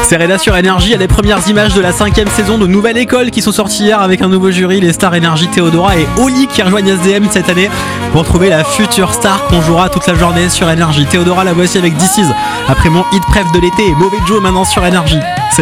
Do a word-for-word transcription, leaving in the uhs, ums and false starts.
C'est Reda sur Énergie, il y a les premières images de la cinquième saison de Nouvelle École qui sont sorties hier avec un nouveau jury, les stars Énergie Théodora et Oli qui rejoignent S D M cette année pour trouver la future star qu'on jouera toute la journée sur Énergie. Théodora, la voici avec This Is, après mon hit préf de l'été et Mauvais Joe maintenant sur Énergie.